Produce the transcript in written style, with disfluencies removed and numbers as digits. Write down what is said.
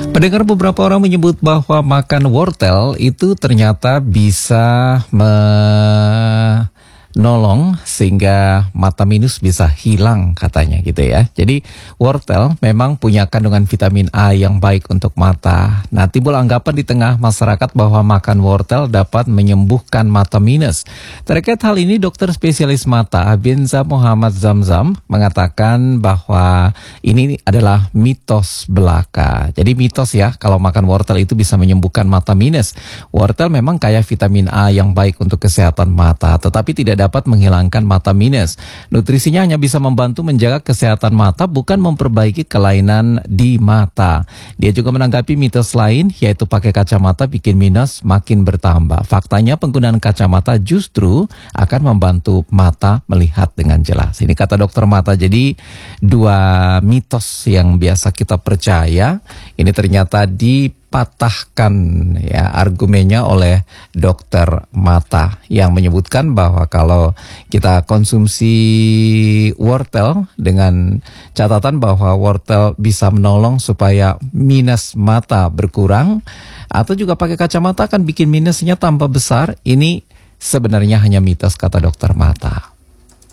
Pendengar, beberapa orang menyebut bahwa makan wortel itu ternyata bisa menolong sehingga mata minus bisa hilang katanya gitu ya. Jadi wortel memang punya kandungan vitamin A yang baik untuk mata. Nah, timbul anggapan di tengah masyarakat bahwa makan wortel dapat menyembuhkan mata minus. Terkait hal ini, dokter spesialis mata Binza Muhammad Zamzam mengatakan bahwa ini adalah mitos belaka. Jadi mitos ya, kalau makan wortel itu bisa menyembuhkan mata minus. Wortel memang kaya vitamin A yang baik untuk kesehatan mata, tetapi tidak dapat menghilangkan mata minus. Nutrisinya hanya bisa membantu menjaga kesehatan mata, bukan memperbaiki kelainan di mata. Dia juga menanggapi mitos lain, yaitu pakai kacamata bikin minus makin bertambah. Faktanya penggunaan kacamata justru akan membantu mata melihat dengan jelas. Ini kata dokter mata. Jadi dua mitos yang biasa kita percaya ini ternyata dipatahkan ya argumennya oleh dokter mata yang menyebutkan bahwa kalau kita konsumsi wortel dengan catatan bahwa wortel bisa menolong supaya minus mata berkurang, atau juga pakai kacamata akan bikin minusnya tambah besar, ini sebenarnya hanya mitos kata dokter mata.